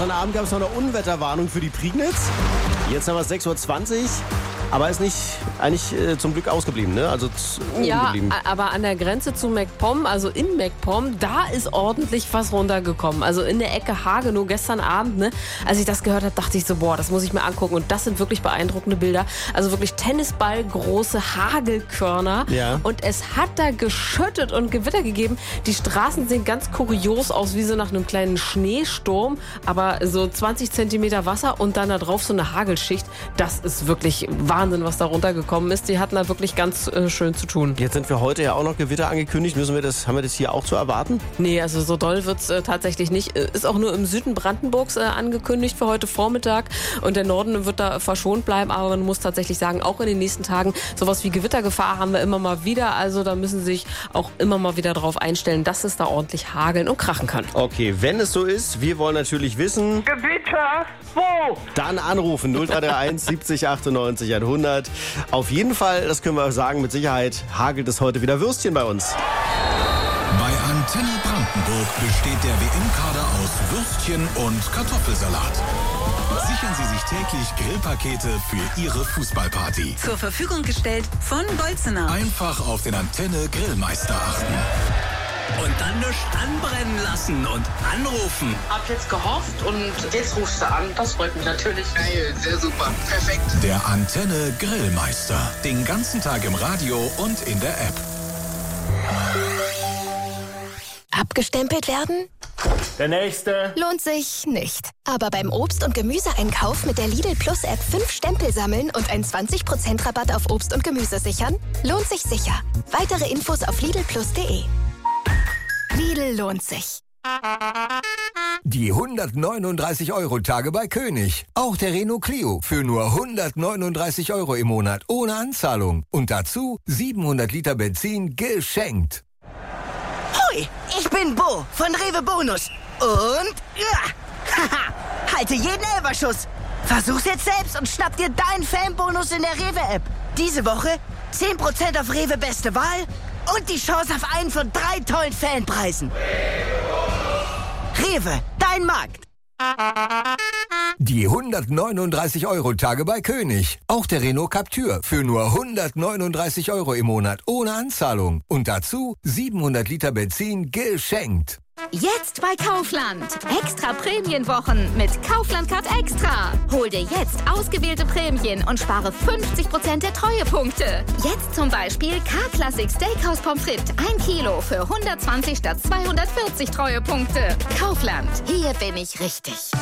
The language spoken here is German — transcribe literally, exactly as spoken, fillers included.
Gestern Abend gab es noch eine Unwetterwarnung für die Prignitz. Jetzt haben wir sechs Uhr zwanzig. Aber ist nicht eigentlich äh, zum Glück ausgeblieben, ne? Also ja, geblieben. Aber an der Grenze zu MacPom, also in MacPom, da ist ordentlich was runtergekommen. Also in der Ecke Hagenow gestern Abend, ne? Als ich das gehört habe, dachte ich so, boah, das muss ich mir angucken. Und das sind wirklich beeindruckende Bilder. Also wirklich Tennisballgroße Hagelkörner. Ja. Und es hat da geschüttet und Gewitter gegeben. Die Straßen sehen ganz kurios aus, wie so nach einem kleinen Schneesturm. Aber so zwanzig Zentimeter Wasser und dann da drauf so eine Hagelschicht. Das ist wirklich Wahnsinn, was da runtergekommen ist. Die hatten da wirklich ganz äh, schön zu tun. Jetzt sind für heute ja auch noch Gewitter angekündigt. Müssen wir das, haben wir das hier auch zu erwarten? Nee, also so doll wird's äh, tatsächlich nicht. Ist auch nur im Süden Brandenburgs äh, angekündigt für heute Vormittag. Und der Norden wird da verschont bleiben. Aber man muss tatsächlich sagen, auch in den nächsten Tagen sowas wie Gewittergefahr haben wir immer mal wieder. Also da müssen Sie sich auch immer mal wieder drauf einstellen, dass es da ordentlich hageln und krachen kann. Okay, wenn es so ist, wir wollen natürlich wissen... Gewitter, wo? Dann anrufen null drei drei eins siebzig achtundneunzig hundert. Auf jeden Fall, das können wir sagen, mit Sicherheit hagelt es heute wieder Würstchen bei uns. Bei Antenne Brandenburg besteht der W M-Kader aus Würstchen und Kartoffelsalat. Sichern Sie sich täglich Grillpakete für Ihre Fußballparty. Zur Verfügung gestellt von Bolzener. Einfach auf den Antenne Grillmeister achten. Und dann nicht anbrennen lassen und anrufen. Hab jetzt gehofft und jetzt rufst du an. Das freut mich natürlich. Geil, sehr super, perfekt. Der Antenne Grillmeister. Den ganzen Tag im Radio und in der App. Abgestempelt werden? Der nächste. Lohnt sich nicht. Aber beim Obst- und Gemüseeinkauf mit der Lidl Plus App fünf Stempel sammeln und einen zwanzig Prozent Rabatt auf Obst und Gemüse sichern? Lohnt sich sicher. Weitere Infos auf lidl plus punkt de. Lidl lohnt sich. Die hundertneununddreißig Euro Tage bei König. Auch der Renault Clio für nur hundertneununddreißig Euro im Monat ohne Anzahlung. Und dazu siebenhundert Liter Benzin geschenkt. Hoi, ich bin Bo von Rewe Bonus. Und ja, haha, halte jeden Elferschuss. Versuch's jetzt selbst und schnapp dir deinen Fanbonus in der Rewe-App. Diese Woche zehn Prozent auf Rewe Beste Wahl und die Chance auf einen von drei tollen Fanpreisen. Rewe, dein Markt. Die hundertneununddreißig Euro Tage bei König. Auch der Renault Captur für nur hundertneununddreißig Euro im Monat ohne Anzahlung. Und dazu siebenhundert Liter Benzin geschenkt. Jetzt bei Kaufland. Extra Prämienwochen mit Kaufland Card Extra. Hol dir jetzt ausgewählte Prämien und spare fünfzig Prozent der Treuepunkte. Jetzt zum Beispiel K-Classic Steakhouse Pommes frites ein Kilo für hundertzwanzig statt zweihundertvierzig Treuepunkte. Kaufland. Hier bin ich richtig.